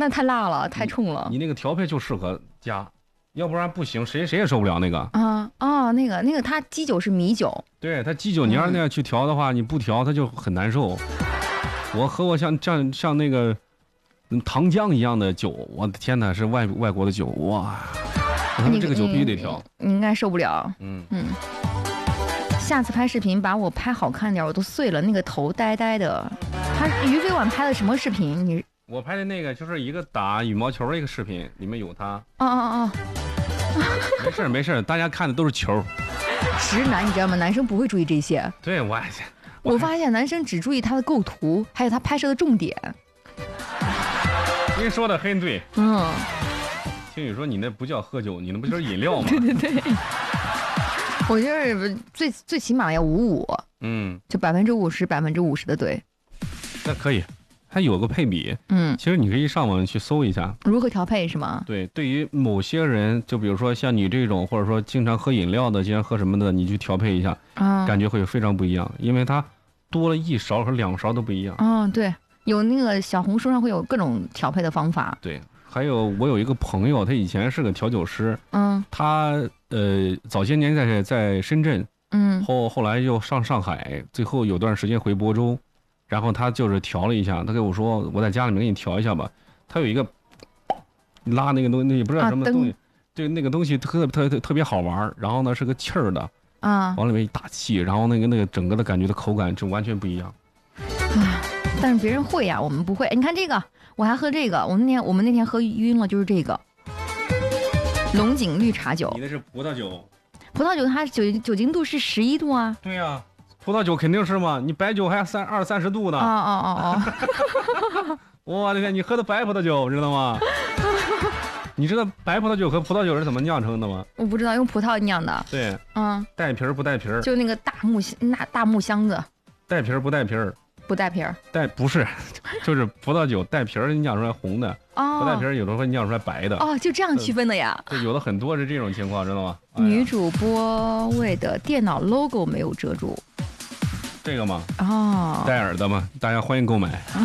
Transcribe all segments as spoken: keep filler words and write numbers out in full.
那太辣了，太冲了。 你, 你那个调配就适合加，要不然不行，谁谁也受不了那个。 啊哦，那个那个，它基酒是米酒， 对，它基酒你要是那样去调的话，嗯、你不调它就很难受。我喝过像像像那个糖浆一样的酒，我的天哪，是外外国的酒哇！他们这个酒必须得调， 你应该受不了。 嗯嗯。下次拍视频把我拍好看点，我都碎了，那个头呆呆的。他于飞晚拍的什么视频？你我拍的那个就是一个打羽毛球的一个视频，里面有他。 哦哦哦， 没事没事，大家看的都是球。 直男你知道吗？男生不会注意这些。 对，我我发现男生只注意他的构图，还有他拍摄的重点。 您说的很对。 嗯。 听你说你那不叫喝酒，你那不就是饮料吗？ 对对对。我觉得最最起码要五五， 嗯， 就百分之五十，百分之五十的对， 那可以，它有个配比， 嗯， 其实你可以上网去搜一下， 如何调配是吗？ 对，对于某些人，就比如说像你这种，或者说经常喝饮料的，经常喝什么的，你去调配一下，啊，感觉会非常不一样，因为它多了一勺和两勺都不一样。 嗯，对，有那个小红书上会有各种调配的方法。 对。还有我有一个朋友，他以前是个调酒师， 嗯， 他呃早些年在在深圳， 嗯， 后后来又上上海，最后有段时间回亳州，然后他就是调了一下，他跟我说我在家里面给你调一下吧，他有一个拉那个东西，也不知道什么东西，这、啊、那个东西特特特特别好玩，然后呢是个气儿的， 啊， 往里面一打气，然后那个那个整个的感觉的口感就完全不一样。 啊，但是别人会呀，我们不会。你看这个。我还喝这个，我那天我们那天喝晕了，就是这个龙井绿茶酒。 你那是葡萄酒， 葡萄酒它酒酒精度是十一度啊。 对呀、啊，葡萄酒肯定是嘛，你白酒还三二三十度呢。 哦哦哦哦！ 我的天，你喝的白葡萄酒知道吗？你知道白葡萄酒和葡萄酒是怎么酿成的吗？ 我不知道，用葡萄酿的。 对， 嗯， 带皮儿不带皮儿， 就那个大木那大木箱子。 带皮儿不带皮儿。 不带皮儿， 带不是，就是葡萄酒带皮儿酿出来红的， 哦， 不带皮儿有的会酿出来白的， 哦，就这样区分的呀？ 对，有的很多是这种情况，知道吗？ 哎、女主播位的电脑 logo 没有遮住， 这个吗？ 哦， 戴尔的吗？大家欢迎购买。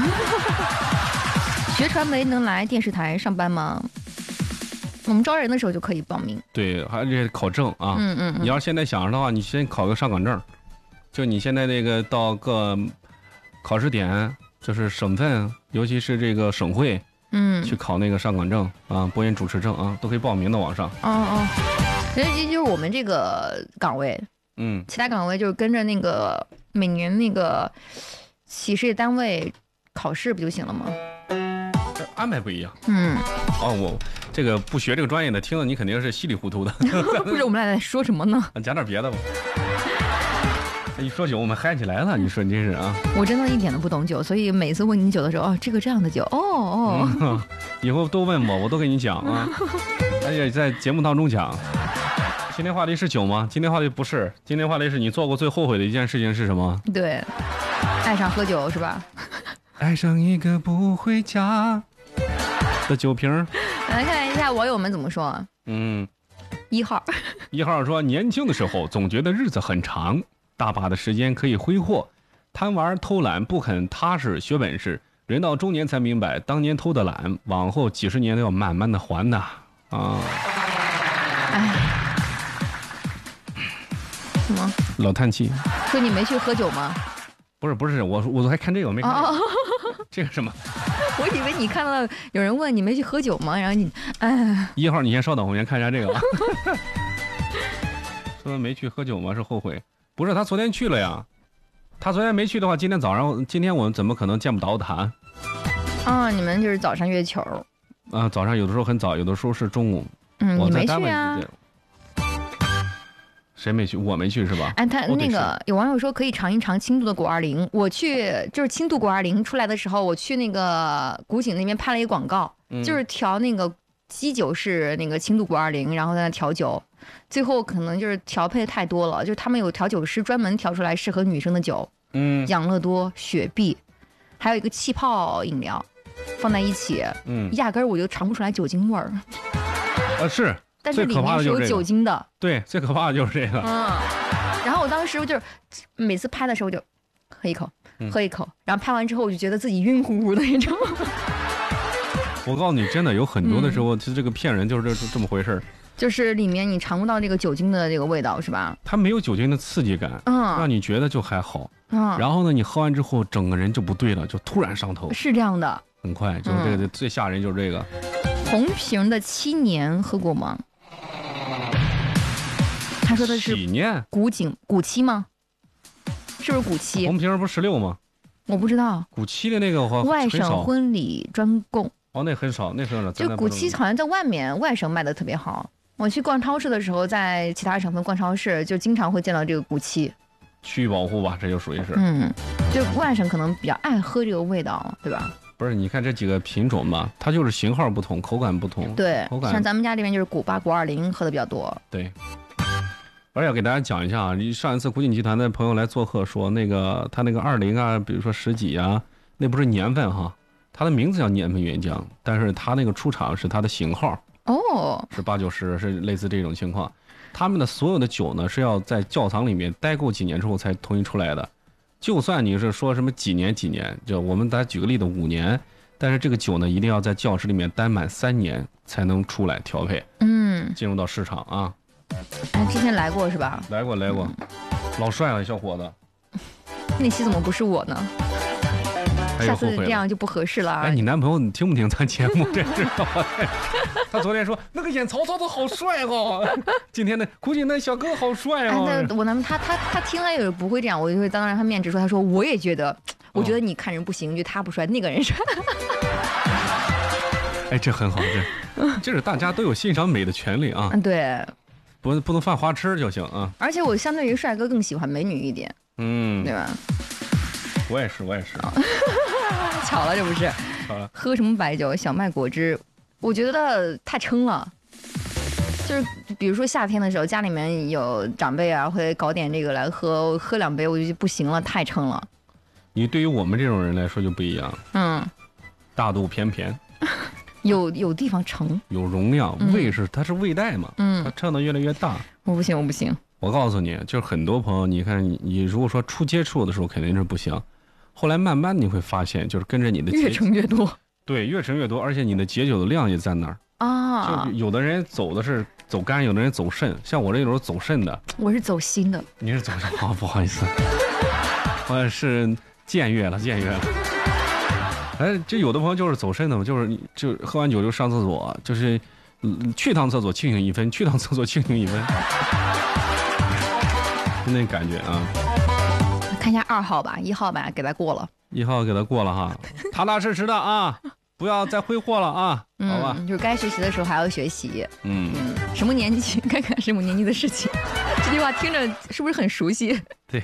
学传媒能来电视台上班吗？我们招人的时候就可以报名。 对，还有这些考证啊， 嗯嗯嗯， 你要是现在想着的话，你先考个上岗证。就你现在那个到各考试点，就是省份，尤其是这个省会， 嗯， 去考那个上岗证啊，播音主持证啊，都可以报名的网上。 哦哦，其实就是我们这个岗位， 嗯， 其他岗位就是跟着那个每年那个企事业单位考试不就行了吗？ 安排不一样。 嗯， 哦，我这个不学这个专业的，听了你肯定是稀里糊涂的。 不是，我们俩在说什么呢？ 讲点别的吧。一说酒，我们嗨起来了。你说你真是啊！ 我真的一点都不懂酒，所以每次问你酒的时候，哦，这个这样的酒，哦哦、 嗯，以后多问我，我都给你讲啊。而且在节目当中讲。今天话题是酒吗？今天话题不是，今天话题是你做过最后悔的一件事情是什么？ 对，爱上喝酒是吧？ 爱上一个不回家的酒瓶。 来看一下网友们怎么说。 嗯， 一号， 一号说，年轻的时候总觉得日子很长。大把的时间可以挥霍，贪玩偷懒不肯踏实学本事，人到中年才明白，当年偷的懒，往后几十年都要慢慢的还的啊！ 哎，什么？ 老叹气。 说你没去喝酒吗？ 不是不是，我我还看这个，我没看、這個哦、 这个什么？ 我以为你看到有人问你没去喝酒吗？然后你，哎， 一号你先稍等，我先看一下这个啊。说没去喝酒吗？是后悔。不是，他昨天去了呀。他昨天没去的话，今天早上，今天我们怎么可能见不到他？ 啊，你们就是早上约球。 啊，早上有的时候很早，有的时候是中午。 嗯， 我你没去啊？ 谁没去？我没去是吧？ 哎，他那个有网友说可以尝一尝轻度的果二零。我去就是轻度果二零出来的时候，我去那个古井那边拍了一个广告， 嗯、 就是调那个基酒是那个轻度果二零，然后在那调酒。最后可能就是调配的太多了，就是他们有调酒师专门调出来适合女生的酒， 嗯， 养乐多、雪碧，还有一个气泡饮料，放在一起， 嗯， 压根儿我就尝不出来酒精味儿。 呃，是， 但是里面是有酒精的。 对，最可怕的就是这个。 嗯，然后我当时就是每次拍的时候就喝一口，喝一口，嗯、然后拍完之后我就觉得自己晕乎乎的那种。 我告诉你，真的有很多的时候，其实这个骗人就是这这么回事儿。 就是里面你尝不到这个酒精的这个味道，是吧？ 它没有酒精的刺激感， 嗯， 让你觉得就还好。 嗯， 然后呢，你喝完之后，整个人就不对了，就突然上头。 是这样的， 很快，就是这个最吓人，就是这个。 红瓶的七年喝过吗？他说的是几年？ 古井古七吗？是不是古七？ 红瓶不是十六吗？ 我不知道。 古七的那个话， 外省婚礼专供。 哦，那很少，那很少。 就古七好像在外面外省卖的特别好。我去逛超市的时候，在其他省份逛超市，就经常会见到这个古七。 区域保护吧，这就属于是。 嗯，就外省可能比较爱喝这个味道，对吧？ 不是，你看这几个品种吧，它就是型号不同，口感不同。 对， 口感像咱们家这边就是古巴、古二零喝的比较多。 对。而且要给大家讲一下啊，上一次古井集团的朋友来做客说，那个他那个二零啊，比如说十几啊，那不是年份哈，它的名字叫年份原浆，但是它那个出厂是它的型号。 哦， 是八九十，是类似这种情况。他们的所有的酒呢，是要在窖藏里面待够几年之后才统一出来的。就算你是说什么几年几年，就我们再举个例子，五年，但是这个酒呢，一定要在窖室里面待满三年才能出来调配， 嗯， 进入到市场啊。 哎，之前来过是吧？ 来过来过，嗯、老帅了，小伙子。 那期怎么不是我呢？下次这样就不合适了。 哎，你男朋友你听不听咱节目？这知道吗？他昨天说那个演曹操的好帅哦，今天的估计那小哥好帅哦。 哎，那我男他他他听了也不会这样，我就会当着他面直说，他说我也觉得，我觉得你看人不行，就他不帅，那个人帅。 哎，这很好，这这是大家都有欣赏美的权利啊。 嗯，对， 不不能犯花痴就行啊。 而且我相对于帅哥更喜欢美女一点， 嗯， 对吧？ 我也是，我也是。 巧了，这不是？ 好了。 喝什么白酒？小麦果汁，我觉得太撑了。就是比如说夏天的时候，家里面有长辈啊，会搞点这个来喝，喝两杯我就不行了，太撑了。 你对于我们这种人来说就不一样。 嗯。 大肚偏偏。 有有地方盛， 有容量，胃是它是胃袋嘛，嗯，它撑得越来越大。 我不行，我不行。 我告诉你，就是很多朋友，你看你你如果说初接触的时候肯定是不行，后来慢慢你会发现，就是跟着你的越盛越多， 对，越盛越多，而且你的解酒的量也在那儿啊。就有的人走的是走肝，有的人走肾，像我这种走肾的， 我是走心的。 你是走什么？不好意思，我是僭越了，僭越了。哎，这有的朋友就是走肾的嘛，就是你就喝完酒就上厕所，就是、嗯、去趟厕所清醒一分，去趟厕所清醒一分，那感觉啊。 看一下二号吧，一号吧，给他过了。 一号给他过了哈，踏踏实实的啊，不要再挥霍了啊， 嗯、 好吧？ 就是该学习的时候还要学习。 嗯嗯，什么年纪该干什么年纪的事情，这句话听着是不是很熟悉？ 对。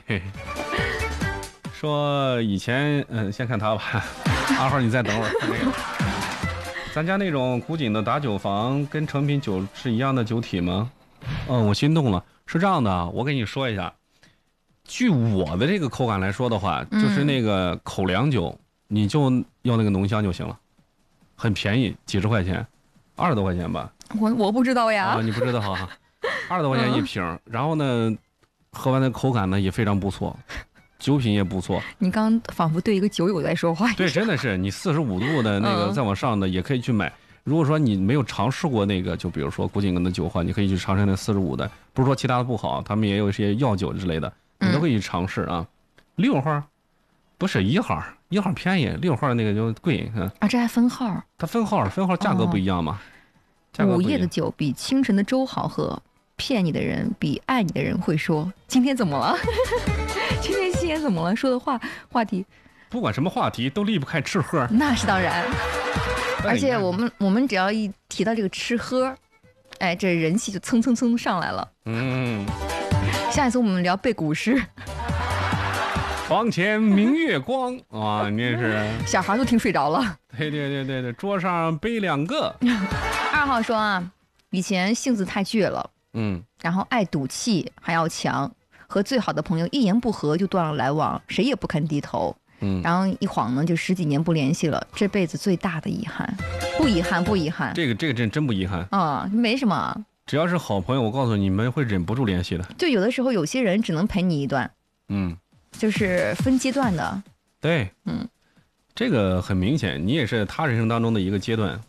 说以前，嗯，先看他吧。二号，你再等会儿。看那个，咱家那种古井的打酒房跟成品酒是一样的酒体吗？嗯，我心动了。是这样的，我跟你说一下，据我的这个口感来说的话，就是那个口粮酒，你就要那个浓香就行了，很便宜，几十块钱，二十多块钱吧。 我我不知道呀。 啊，你不知道哈？二十多块钱一瓶，嗯、然后呢，喝完的口感呢也非常不错。酒品也不错， 你刚仿佛对一个酒友在说话。 对，真的是你四十五度的那个再往上的也可以去买。嗯、如果说你没有尝试过那个，就比如说古井根的酒的话，你可以去尝试那四十五的。不是说其他的不好，他们也有一些药酒之类的，你都可以去尝试啊。嗯、六号不是一号，一号便宜，六号那个就贵。嗯、 啊，这还分号？ 它分号，分号价格不一样嘛。 哦、午夜的酒比清晨的粥好喝，骗你的人比爱你的人会说。今天怎么了？今天心眼怎么了？说的话话题， 不管什么话题都离不开吃喝。 那是当然，而且我们我们只要一提到这个吃喝，哎，这人气就蹭蹭蹭上来了。嗯，下一次我们聊背古诗。 床前明月光啊，你这是小孩都听睡着了。 对对对对对，桌上杯两个。 二号说啊，以前性子太倔了，嗯，然后爱赌气还要强。和最好的朋友一言不合就断了来往，谁也不肯低头。嗯，然后一晃呢就十几年不联系了，这辈子最大的遗憾。不遗憾，不遗憾。 这个这个真真不遗憾啊、嗯，没什么。 只要是好朋友，我告诉你，你们会忍不住联系的。 就有的时候有些人只能陪你一段，嗯，就是分阶段的。 对，嗯，这个很明显，你也是他人生当中的一个阶段。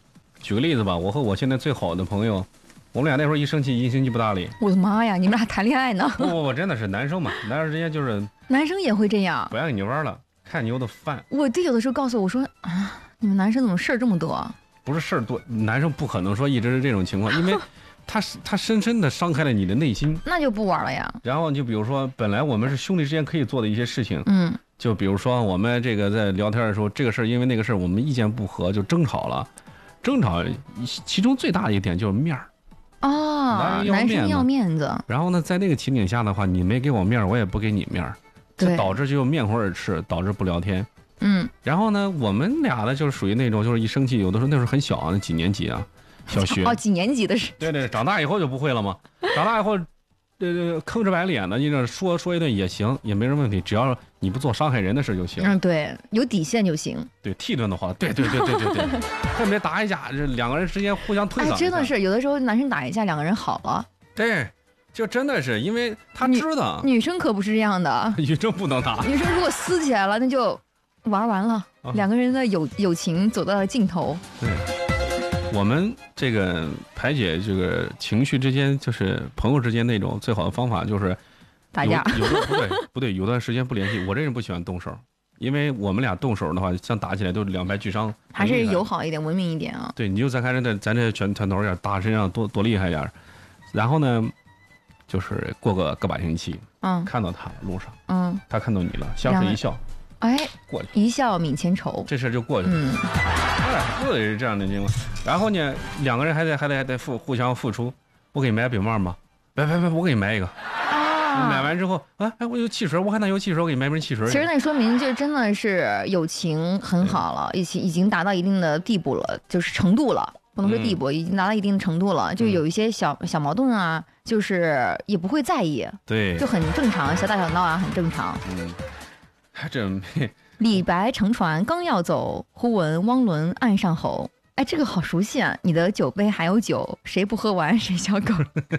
举个例子吧，我和我现在最好的朋友，我们俩那时候一生气一星期不搭理。 我的妈呀，你们俩谈恋爱呢？ 不不不，真的是男生嘛，男生之间就是男生也会这样， 不让你玩了，看牛的饭。 我弟有的时候告诉我说啊，你们男生怎么事儿这么多？ 不是事儿多，男生不可能说一直是这种情况，因为他他深深的伤害了你的内心， 那就不玩了呀。 然后就比如说，本来我们是兄弟之间可以做的一些事情， 嗯， 就比如说我们这个在聊天的时候，这个事儿因为那个事儿我们意见不合就争吵了，争吵其中最大的一点就是面儿。 哦，男生要面子。 然后呢，在那个情景下的话，你没给我面儿，我也不给你面儿，就导致就面红耳赤，导致不聊天。 嗯， 然后呢，我们俩呢就是属于那种，就是一生气，有的时候那时候很小啊，那几年级啊，小学哦，几年级的是？ 对对，长大以后就不会了嘛。长大以后，呃，吭哧白脸的，你这说说一顿也行，也没什么问题，只要你不做伤害人的事就行。 嗯，对，有底线就行。 对，替顿的话，对对对对对对，特别打一架，这两个人之间互相推搡。 哎，真的是有的时候男生打一架，两个人好了。 对。就真的是因为他知道， 女生可不是这样的， 女生不能打。 女生如果撕起来了，那就玩完了，啊、两个人的友友情走到了尽头。 对，我们这个排解这个情绪之间，就是朋友之间那种最好的方法就是打架。 有的不对不对，有段时间不联系，我这人不喜欢动手，因为我们俩动手的话，像打起来都是两败俱伤。 还是友好一点，文明一点啊。 对，你就咱看这咱这拳拳头点打身上多多厉害点，然后呢？就是过个个把星期， 嗯， 看到他路上， 嗯， 他看到你了，相视一笑， 哎， 过去， 一笑泯千愁， 这事就过去了。 嗯， 哎，就得是这样的情况。然后呢，两个人还得还得还得付互相付出。我给你买饼棒吧，别别别，我给你买一个。啊，买完之后，哎哎，我有汽水，我看他有汽水，我给你买瓶汽水。 其实那说明就真的是友情很好了，已经已经达到一定的地步了，就是程度了。不能说地步、嗯、已经达到一定的程度了，就有一些小、嗯、小矛盾啊，就是也不会在意， 对， 就很正常，小打小闹啊，很正常。 嗯，还真没。 李白乘船刚要走，忽闻汪伦岸上吼。哎，这个好熟悉啊！你的酒杯还有酒，谁不喝完谁小狗。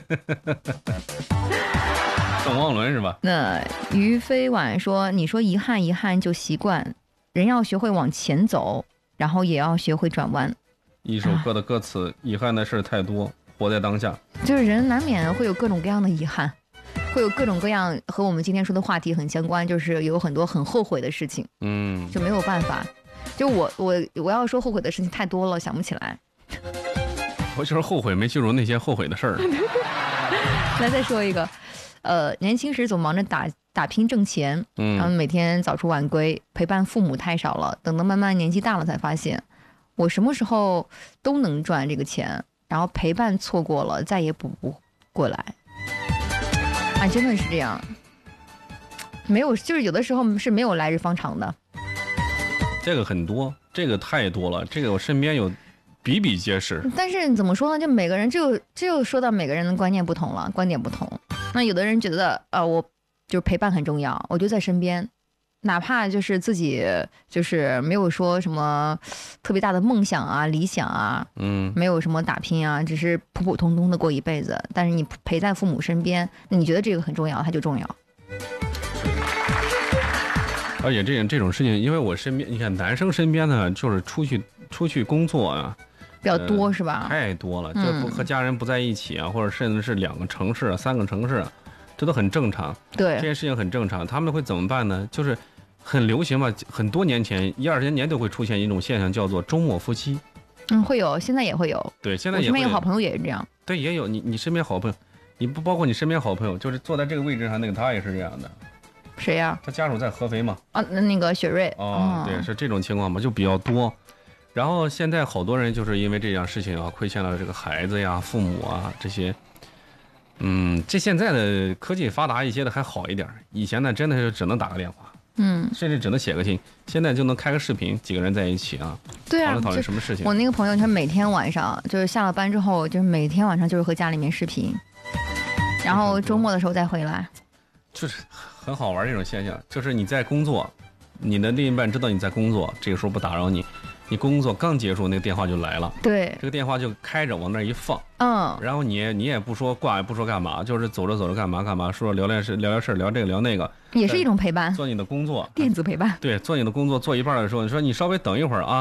邓汪伦是吧？ 那于飞婉说：“你说遗憾，遗憾就习惯，人要学会往前走，然后也要学会转弯。” 一首歌的歌词，啊、遗憾的事太多，活在当下。 就是人难免会有各种各样的遗憾，会有各种各样和我们今天说的话题很相关，就是有很多很后悔的事情。 嗯， 就没有办法。就我我我要说后悔的事情太多了，想不起来。 我就是后悔没记住那些后悔的事儿。 来再说一个，呃，年轻时总忙着打打拼挣钱，嗯，然后每天早出晚归，陪伴父母太少了。等到慢慢年纪大了，才发现。我什么时候都能赚这个钱，然后陪伴错过了，再也补不过来。啊，真的是这样，没有，就是有的时候是没有来日方长的。 这个很多，这个太多了，这个我身边有比比皆是。 但是怎么说呢？就每个人就就说到每个人的观念不同了，观点不同。那有的人觉得，呃，我就是陪伴很重要，我就在身边。哪怕就是自己就是没有说什么特别大的梦想啊、理想啊， 嗯， 没有什么打拼啊，只是普普通通的过一辈子。但是你陪在父母身边，你觉得这个很重要，它就重要。 而且这种这种事情，因为我身边，你看男生身边呢，就是出去出去工作啊， 比较多、呃、是吧？ 太多了，就不和家人不在一起啊，嗯、或者甚至是两个城市、三个城市，这都很正常。 对， 这件事情很正常。他们会怎么办呢？就是。很流行吧，很多年前一二十年都会出现一种现象，叫做周末夫妻。 嗯，会有，现在也会有。 对，现在也会有。 我身边有好朋友也是这样。 对，也有你，你身边好朋友，你不包括你身边好朋友，就是坐在这个位置上那个他也是这样的。 谁呀、啊？ 他家属在合肥嘛？ 啊，那那个雪瑞。 哦，对，是这种情况嘛，就比较多。然后现在好多人就是因为这样事情啊，亏欠了这个孩子呀、父母啊这些。嗯，这现在的科技发达一些的还好一点，以前呢真的是只能打个电话。 嗯， 甚至只能写个信，现在就能开个视频，几个人在一起啊， 对啊， 讨论讨论什么事情。 我那个朋友他每天晚上就是下了班之后，就是每天晚上就是和家里面视频，然后周末的时候再回来， 就是很好玩这种现象。就是你在工作，你的另一半知道你在工作，这个时候不打扰你，你工作刚结束，那个电话就来了， 对， 这个电话就开着往那一放， 嗯， 然后你你也不说挂，也不说干嘛，就是走着走着干嘛干嘛，说聊聊事聊聊事聊这个聊那个， 也是一种陪伴， 做你的工作， 电子陪伴， 对，做你的工作做一半的时候，你说你稍微等一会儿啊，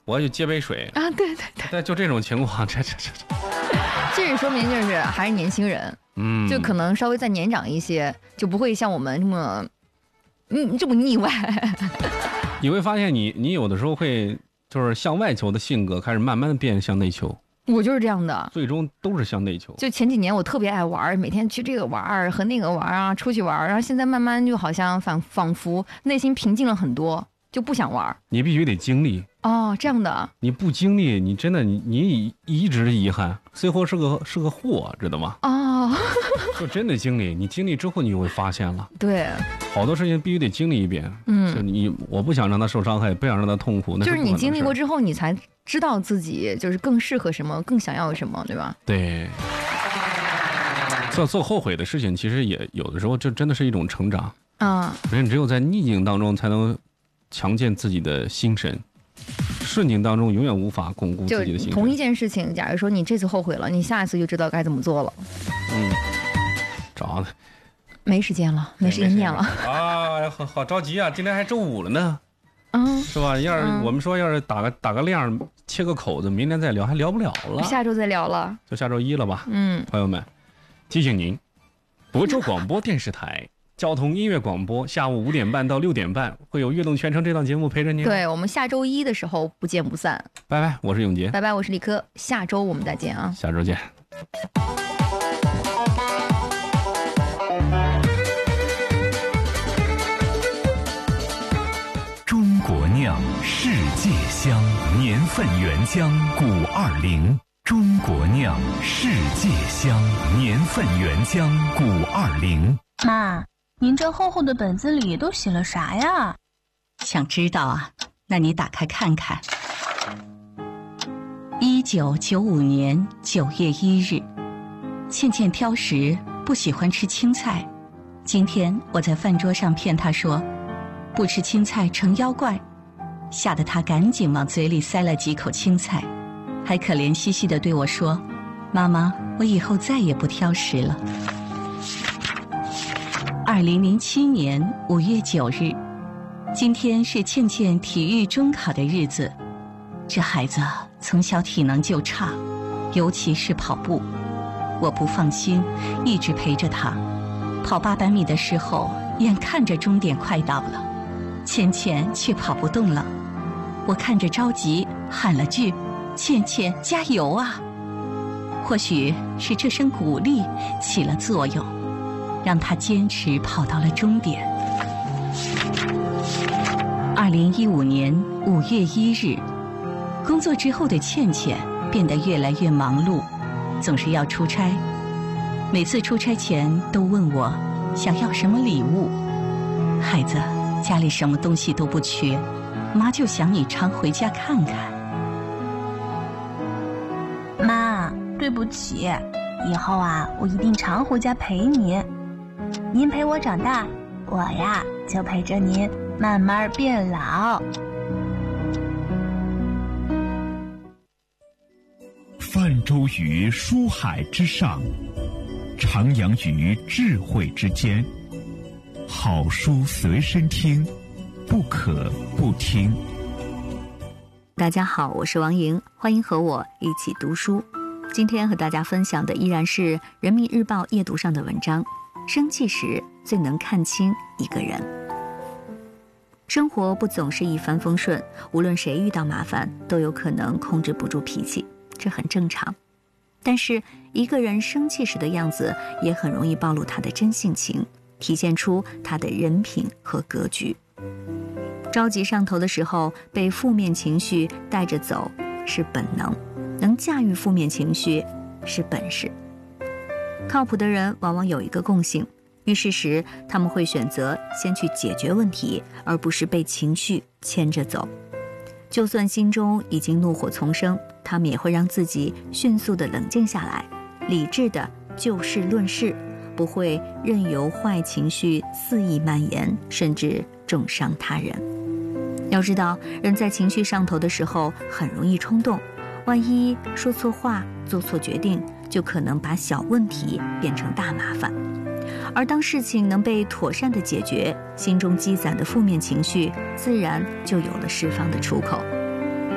我就接杯水啊，对对对， 对，就这种情况，这这这这， 这也说明就是还是年轻人，嗯，就可能稍微再年长一些，就不会像我们这么，嗯，这么腻歪。 你会发现你，你有的时候会就是向外求的性格开始慢慢的变向内求。 我就是这样的， 最终都是向内求。 就前几年我特别爱玩，每天去这个玩和那个玩啊，出去玩，然后现在慢慢就好像仿仿佛内心平静了很多，就不想玩。 你必须得经历哦，这样的。 你不经历，你真的你你一直遗憾，最后是个是个祸，知道吗？ 哦， 就真的经历，你经历之后你就会发现了。 对， 好多事情必须得经历一遍。嗯，就你我不想让他受伤害，不想让他痛苦，那就是你经历过之后，你才知道自己就是更适合什么，更想要什么，对吧？ 对。做做后悔的事情，其实也有的时候就真的是一种成长啊。人只有在逆境当中才能强健自己的心神，顺境当中永远无法巩固自己的心神。 就同一件事情，假如说你这次后悔了，你下一次就知道该怎么做了。 嗯，找的没时间了，没时间念了啊！好好着急啊！今天还周五了呢， 嗯， 是吧？要是、嗯、我们说要是打个打个量，切个口子，明天再聊还聊不了了， 下周再聊了， 就下周一了吧？ 嗯， 朋友们，提醒您，亳州广播电视台。交通音乐广播，下午五点半到六点半会有《悦动全程》这档节目陪着您。 对，我们下周一的时候不见不散。 拜拜，我是永杰。 拜拜，我是李科。下周我们再见啊！ 下周见。 中国酿，世界香，年份原浆古二零。中国酿，世界香，年份原浆古二零。 妈，您这厚厚的本子里都写了啥呀？ 想知道啊？那你打开看看。一九九五年九月一日，倩倩挑食，不喜欢吃青菜。今天我在饭桌上骗她说，不吃青菜成妖怪，吓得她赶紧往嘴里塞了几口青菜，还可怜兮兮地对我说：“妈妈，我以后再也不挑食了。”二零零七年五月九日，今天是倩倩体育中考的日子。这孩子从小体能就差，尤其是跑步。我不放心，一直陪着他。跑八百米的时候，眼看着终点快到了，倩倩却跑不动了。我看着着急，喊了句：“倩倩，加油啊！”或许是这声鼓励起了作用，让他坚持跑到了终点。二零一五年五月一日，工作之后的倩倩变得越来越忙碌，总是要出差。每次出差前都问我想要什么礼物。孩子，家里什么东西都不缺，妈就想你常回家看看。 妈，对不起，以后啊，我一定常回家陪您。您陪我长大，我呀就陪着您慢慢变老。 泛舟于书海之上，徜徉于智慧之间。好书随身听，不可不听。 大家好，我是王莹，欢迎和我一起读书。今天和大家分享的依然是人民日报夜读上的文章，生气时最能看清一个人。生活不总是一帆风顺，无论谁遇到麻烦都有可能控制不住脾气，这很正常。但是一个人生气时的样子也很容易暴露他的真性情，体现出他的人品和格局。着急上头的时候被负面情绪带着走是本能，能驾驭负面情绪是本事。靠谱的人往往有一个共性，遇事时他们会选择先去解决问题，而不是被情绪牵着走。就算心中已经怒火丛生，他们也会让自己迅速地冷静下来，理智地就事论事，不会任由坏情绪肆意蔓延，甚至重伤他人。要知道，人在情绪上头的时候很容易冲动，万一说错话做错决定，就可能把小问题变成大麻烦。而当事情能被妥善的解决，心中积攒的负面情绪自然就有了释放的出口。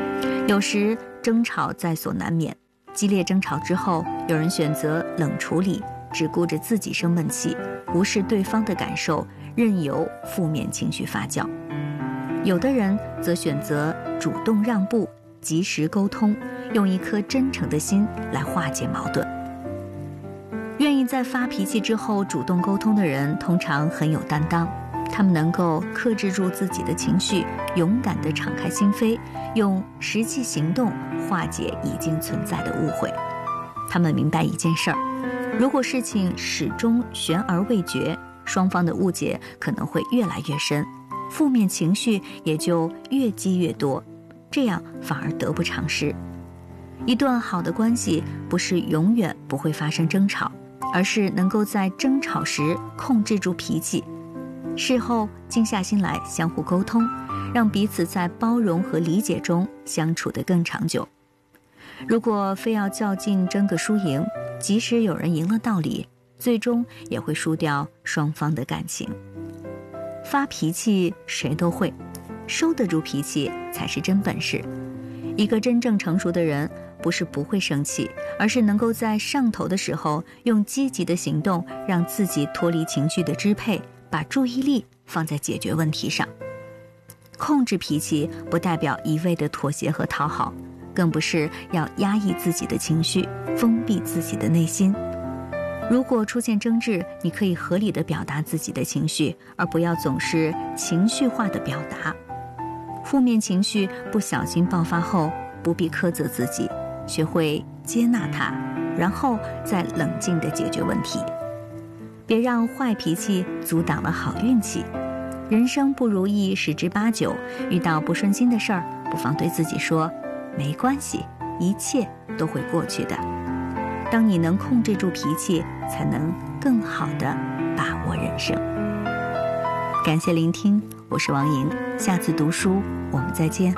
有时争吵在所难免，激烈争吵之后，有人选择冷处理，只顾着自己生闷气，无视对方的感受，任由负面情绪发酵。有的人则选择主动让步，及时沟通，用一颗真诚的心来化解矛盾。愿意在发脾气之后主动沟通的人，通常很有担当，他们能够克制住自己的情绪，勇敢地敞开心扉，用实际行动化解已经存在的误会。他们明白一件事儿，如果事情始终悬而未决，双方的误解可能会越来越深，负面情绪也就越积越多，这样反而得不偿失。一段好的关系不是永远不会发生争吵，而是能够在争吵时控制住脾气，事后静下心来相互沟通，让彼此在包容和理解中相处得更长久。如果非要较劲争个输赢，即使有人赢了道理，最终也会输掉双方的感情。发脾气谁都会，收得住脾气才是真本事。一个真正成熟的人，不是不会生气，而是能够在上头的时候，用积极的行动让自己脱离情绪的支配，把注意力放在解决问题上。控制脾气不代表一味的妥协和讨好，更不是要压抑自己的情绪，封闭自己的内心。如果出现争执，你可以合理的表达自己的情绪，而不要总是情绪化的表达。负面情绪不小心爆发后，不必苛责自己，学会接纳它，然后再冷静地解决问题。别让坏脾气阻挡了好运气。人生不如意十之八九，遇到不顺心的事儿，不妨对自己说，没关系，一切都会过去的。当你能控制住脾气，才能更好地把握人生。感谢聆听，我是王莹，下次读书我们再见。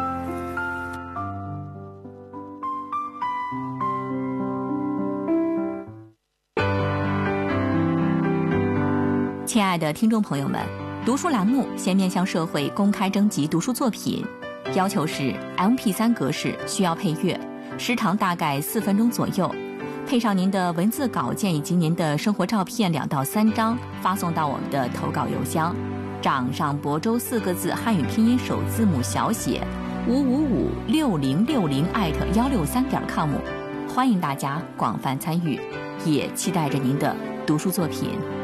亲爱的听众朋友们，读书栏目现面向社会公开征集读书作品，要求是 M P 三 格式，需要配乐，时长大概四分钟左右，配上您的文字稿件以及您的生活照片两到三张，发送到我们的投稿邮箱，掌上亳州四个字汉语拼音首字母小写五五五六零六零艾特幺六三点 com， 欢迎大家广泛参与，也期待着您的读书作品。